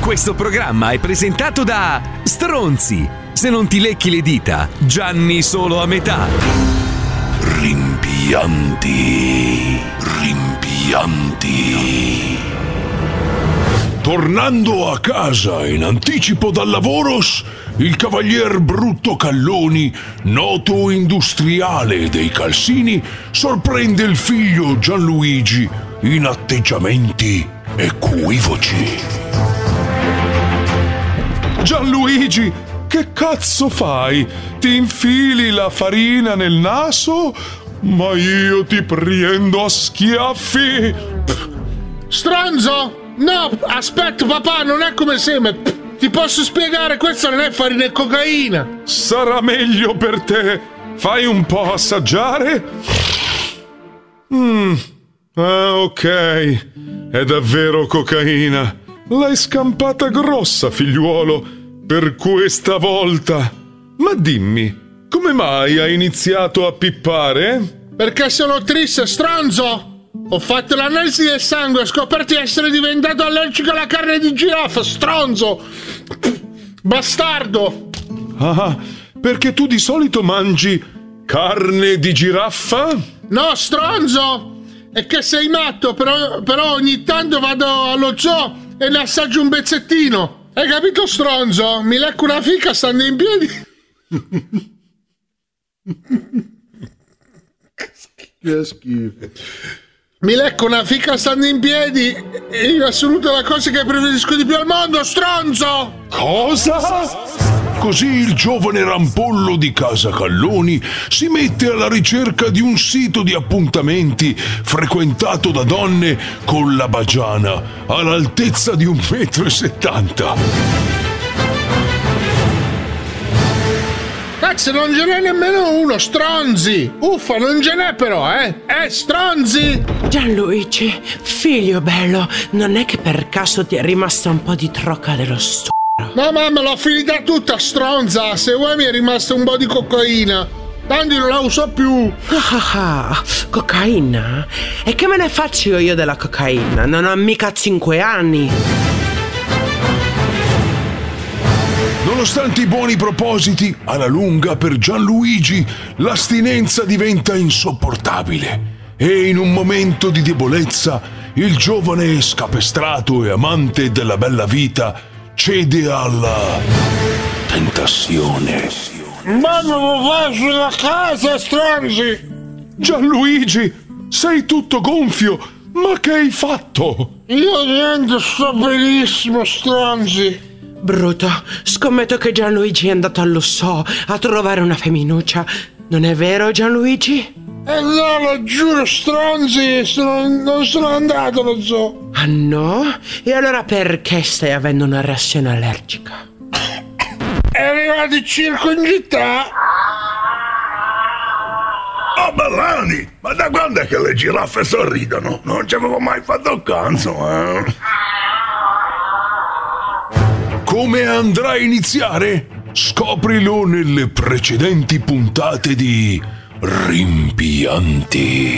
Questo programma è presentato da Stronzi. Se non ti lecchi le dita, Gianni solo a metà. Rimpianti. Tornando a casa in anticipo dal lavoro, il cavalier Brutto Calloni, noto industriale dei calzini, sorprende il figlio Gianluigi in atteggiamenti equivoci. Gianluigi, che cazzo fai? Ti infili la farina nel naso? Ma io ti prendo a schiaffi! Stronzo! No, aspetta papà, non è come seme. Ti posso spiegare, questa non è farina, è cocaina. Sarà meglio per te. Fai un po' assaggiare? Ah, ok. È davvero cocaina. L'hai scampata grossa, figliuolo, per questa volta. Ma dimmi, come mai hai iniziato a pippare? Perché sono triste, stronzo! Ho fatto l'analisi del sangue e ho scoperto di essere diventato allergico alla carne di giraffa, stronzo! Bastardo! Ah, perché tu di solito mangi carne di giraffa? No, stronzo! È che sei matto, però ogni tanto vado allo zoo e ne assaggio un pezzettino. Hai capito, stronzo? Mi lecco una fica stando in piedi. Che schifo. Mi lecco una fica stando in piedi e in assoluto la cosa che preferisco di più al mondo, stronzo! Cosa? Così il giovane rampollo di casa Calloni si mette alla ricerca di un sito di appuntamenti frequentato da donne con la bagiana all'altezza di 1,70 m. Cazzo, non ce n'è nemmeno uno, stronzi! Uffa, non ce n'è però, stronzi! Gianluigi, figlio bello, non è che per caso ti è rimasta un po' di trocca dello sto? No mamma, l'ho finita tutta, stronza! Se vuoi mi è rimasta un po' di cocaina. Tanto non la uso più. Cocaina? E che me ne faccio io della cocaina? Non ho mica 5 anni. Nonostante i buoni propositi, alla lunga per Gianluigi l'astinenza diventa insopportabile e in un momento di debolezza il giovane scapestrato e amante della bella vita cede alla tentazione. Ma non lo faccio da casa, stronzi! Gianluigi, sei tutto gonfio, ma che hai fatto? Io niente, sto benissimo, stronzi! Brutto, scommetto che Gianluigi è andato allo zoo a trovare una femminuccia. Non è vero, Gianluigi? No, lo giuro, stronzi, non sono andato allo zoo. Ah no? E allora perché stai avendo una reazione allergica? È arrivato il circo in città. Oh Bellani, ma da quando è che le giraffe sorridono? Non ci avevo mai fatto caso, Come andrà a iniziare? Scoprilo nelle precedenti puntate di Rimpianti.